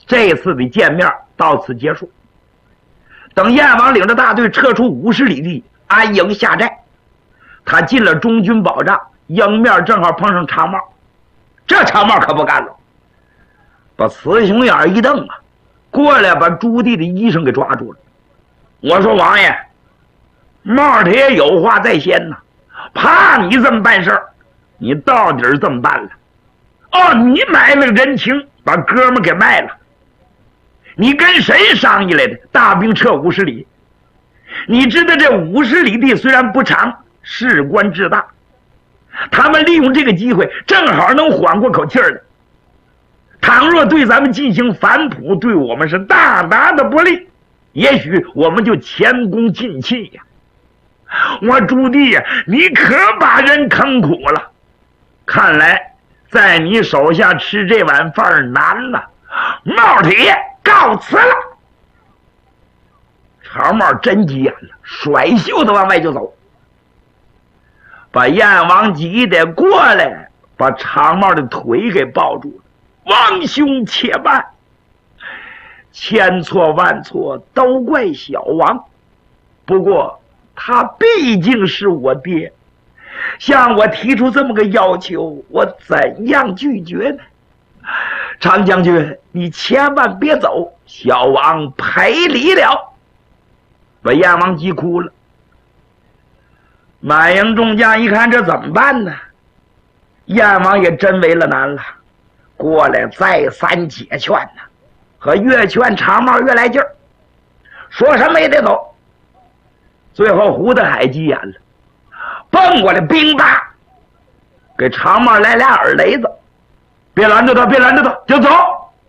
这次的见面到此结束。等燕王领着大队撤出50里地，安营下寨，他进了中军保障，迎面正好碰上长帽。这长帽可不干了，把雌雄眼一瞪啊，过来把朱棣的衣裳给抓住了。我说王爷，帽他也有话在先呐，怕你这么办事儿，你到底这么办了？哦，你买了人情，把哥们给卖了。你跟谁商议来的？大兵撤50里。你知道这50里地虽然不长，事关至大，他们利用这个机会，正好能缓过口气儿来。倘若对咱们进行反扑，对我们是大大的不利，也许我们就前功尽弃呀。我朱棣呀，你可把人坑苦了。看来在你手下吃这碗饭难了。帽铁告辞了。长帽真急眼了，甩袖子往外就走，把燕王急得过来，把长帽的腿给抱住了。王兄且慢，千错万错都怪小王，不过他毕竟是我爹，向我提出这么个要求，我怎样拒绝呢？常将军，你千万别走，小王赔礼了。把燕王急哭了。满营众将一看这怎么办呢？燕王也真为了难了，过来再三解劝呢，和越劝长帽越来劲儿，说什么也得走。最后胡德海急眼了，蹦过来兵大，给长帽来俩耳雷子，别拦着他，别拦着他，就走。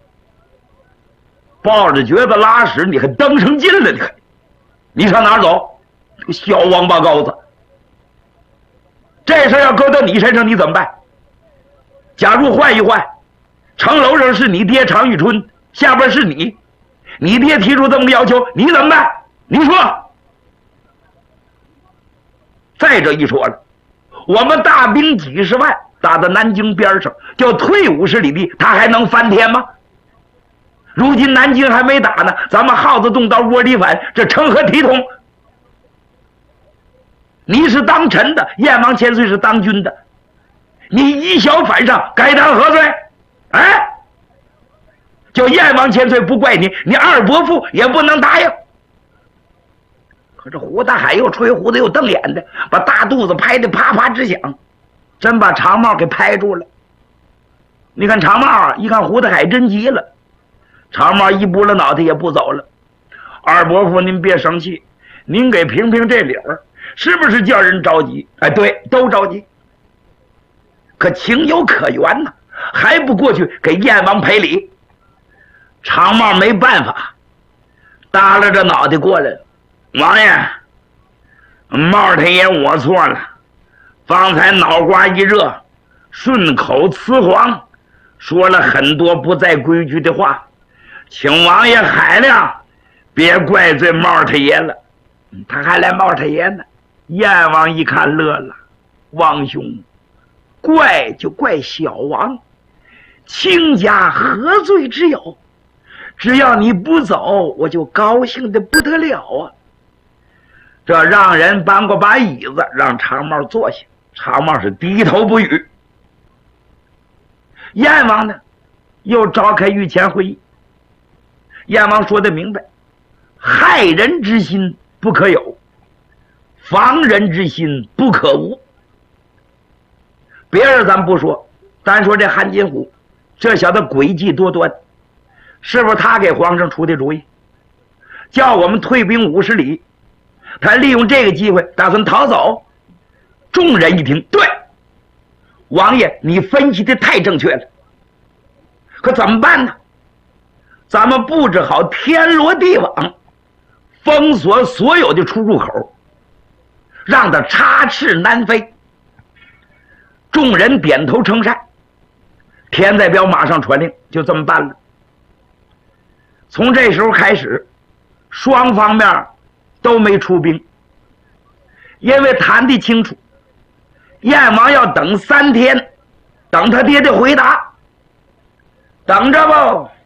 抱着橛子拉屎，你还登上劲了？你上哪儿走？小王八羔子！这事要搁到你身上，你怎么办？假如换一换，城楼上是你爹常遇春，下边是你，你爹提出这么个要求，你怎么办？你说。再者一说了，我们大兵几十万打到南京边上，就退50里地，他还能翻天吗？如今南京还没打呢，咱们耗子洞到窝里反，这成何体统？你是当臣的，燕王千岁是当军的，你以小反上，该当何罪？哎，就燕王千岁不怪你，你二伯父也不能答应。可这胡大海又吹胡子又瞪眼的，把大肚子拍得啪啪直响，真把长帽给拍住了。你看长帽啊，一看胡大海真急了，长帽一拨了脑袋也不走了。二伯父您别生气，您给评评这理儿，是不是叫人着急？哎，对，都着急，可情有可原呢，还不过去给燕王赔礼。长帽没办法，耷拉着脑袋过来了。王爷，帽太爷我错了，方才脑瓜一热，顺口雌黄，说了很多不在规矩的话，请王爷海量，别怪罪帽太爷了。他还来帽太爷呢。燕王一看乐了，王兄，怪就怪小王，卿家何罪之有？只要你不走，我就高兴的不得了啊！这让人搬过把椅子，让长帽坐下。长帽是低头不语。燕王呢，又召开御前会议。燕王说得明白，害人之心不可有，防人之心不可无。别人咱不说，单说这韩金虎，这小子诡计多端，是不是他给皇上出的主意，叫我们退兵50里？他利用这个机会打算逃走。众人一听，对，王爷你分析的太正确了。可怎么办呢？咱们布置好天罗地网，封锁所有的出入口，让他插翅难飞。众人点头称善，田载彪马上传令，就这么办了。从这时候开始，双方面都没出兵，因为谈得清楚，燕王要等3天，等他爹的回答。等着吧。